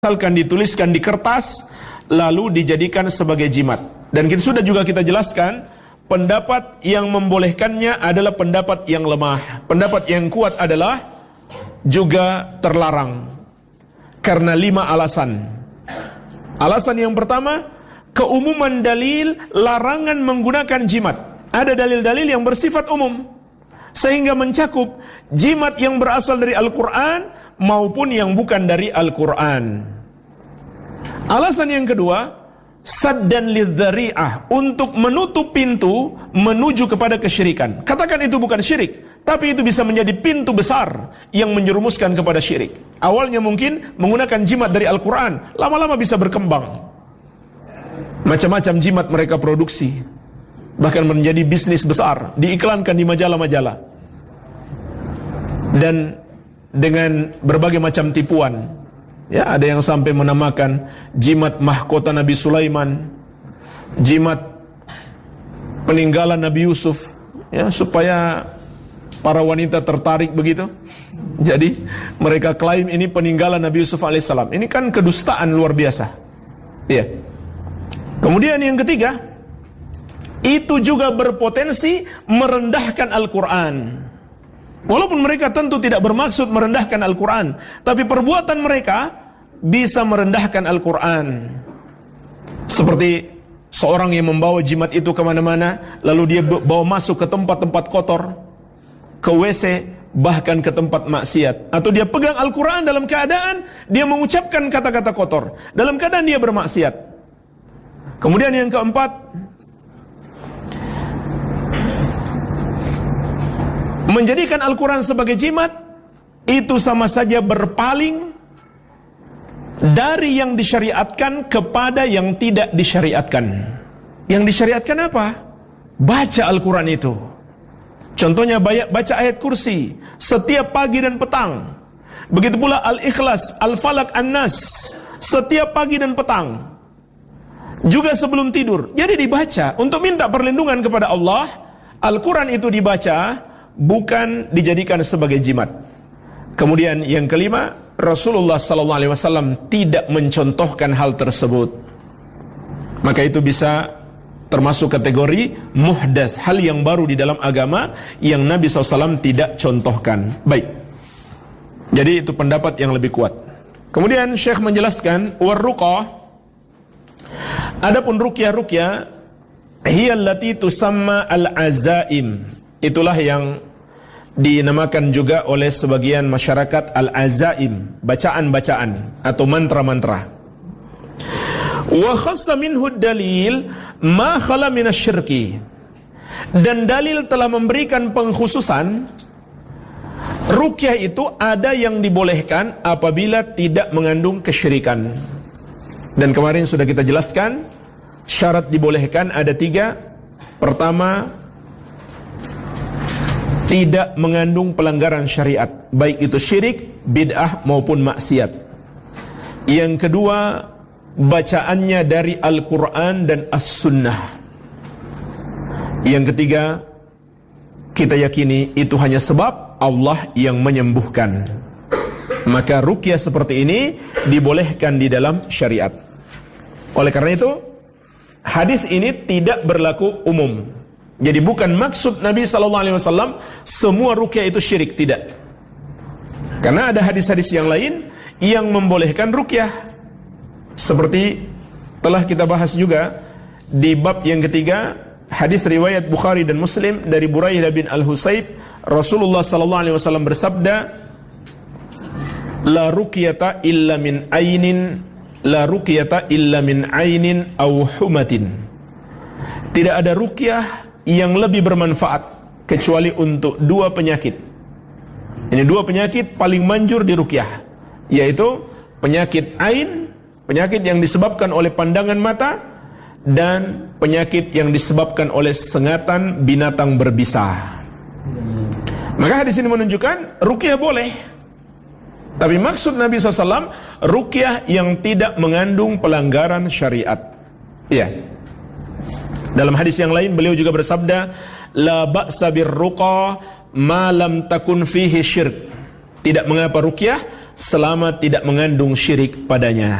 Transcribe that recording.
asalkan dituliskan di kertas lalu dijadikan sebagai jimat. Dan kita jelaskan pendapat yang membolehkannya adalah pendapat yang lemah. Pendapat yang kuat adalah juga terlarang karena 5 alasan. Alasan yang pertama, keumuman dalil larangan menggunakan jimat. Ada dalil-dalil yang bersifat umum sehingga mencakup jimat yang berasal dari Al-Quran maupun yang bukan dari Al-Quran. Alasan yang kedua, saddan lidzari'ah, untuk menutup pintu menuju kepada kesyirikan. Katakan itu bukan syirik, tapi itu bisa menjadi pintu besar yang menjerumuskan kepada syirik. Awalnya mungkin menggunakan jimat dari Al-Quran, lama-lama bisa berkembang. Macam-macam jimat mereka produksi, bahkan menjadi bisnis besar, diiklankan di majalah-majalah. Dan dengan berbagai macam tipuan. Ya, ada yang sampai menamakan jimat mahkota Nabi Sulaiman, jimat peninggalan Nabi Yusuf, ya, supaya para wanita tertarik begitu. Jadi mereka klaim ini peninggalan Nabi Yusuf alaihissalam. Ini kan kedustaan luar biasa. Ya. Kemudian yang ketiga, itu juga berpotensi merendahkan Al-Quran. Walaupun mereka tentu tidak bermaksud merendahkan Al-Quran, tapi perbuatan mereka bisa merendahkan Al-Quran. Seperti seorang yang membawa jimat itu kemana-mana, lalu dia bawa masuk ke tempat-tempat kotor, ke WC, bahkan ke tempat maksiat. Atau dia pegang Al-Quran dalam keadaan dia mengucapkan kata-kata kotor, dalam keadaan dia bermaksiat. Kemudian yang keempat, menjadikan Al-Quran sebagai jimat, itu sama saja berpaling dari yang disyariatkan kepada yang tidak disyariatkan. Yang disyariatkan apa? Baca Al-Quran itu. Contohnya baca ayat kursi setiap pagi dan petang. Begitu pula Al-Ikhlas, Al-Falaq, An-Nas setiap pagi dan petang. Juga sebelum tidur. Jadi dibaca untuk minta perlindungan kepada Allah. Al-Quran itu dibaca, bukan dijadikan sebagai jimat. Kemudian yang kelima, Rasulullah SAW tidak mencontohkan hal tersebut. Maka itu bisa termasuk kategori muhdats, hal yang baru di dalam agama yang Nabi SAW tidak contohkan. Baik. Jadi itu pendapat yang lebih kuat. Kemudian Syekh menjelaskan, warruqah, adapun ruqyah-ruqyah, hiya allati tusamma al-azaim. Itulah yang dinamakan juga oleh sebagian masyarakat al-azaim, bacaan-bacaan atau mantra-mantra. Wa khassa minhu dalil ma khala minasyirki. Dan dalil telah memberikan pengkhususan ruqyah itu ada yang dibolehkan apabila tidak mengandung kesyirikan. Dan kemarin sudah kita jelaskan syarat dibolehkan ada 3. Pertama, tidak mengandung pelanggaran syariat, baik itu syirik, bid'ah maupun maksiat. Yang kedua, bacaannya dari Al-Quran dan As-Sunnah. Yang ketiga, kita yakini itu hanya sebab Allah yang menyembuhkan. Maka ruqyah seperti ini dibolehkan di dalam syariat. Oleh karena itu, hadis ini tidak berlaku umum. Jadi bukan maksud Nabi SAW semua ruqyah itu syirik, tidak. Karena ada hadis-hadis yang lain yang membolehkan ruqyah. Seperti telah kita bahas juga di bab yang ketiga, hadis riwayat Bukhari dan Muslim dari Buraidah bin Al-Husayb, Rasulullah SAW bersabda, la ruqyata illa min ainin, la ruqyata illa min ainin aw humatin. Tidak ada ruqyah yang lebih bermanfaat kecuali untuk 2 penyakit. Ini 2 penyakit paling manjur di ruqyah, yaitu penyakit ain, penyakit yang disebabkan oleh pandangan mata, dan penyakit yang disebabkan oleh sengatan binatang berbisa. Maka hadis ini menunjukkan ruqyah boleh. Tapi maksud Nabi SAW ruqyah yang tidak mengandung pelanggaran syariat. Iya. Dalam hadis yang lain beliau juga bersabda, la ba'sa birruqa ma lam takun fihi syirk. Tidak mengapa ruqyah selama tidak mengandung syirik padanya.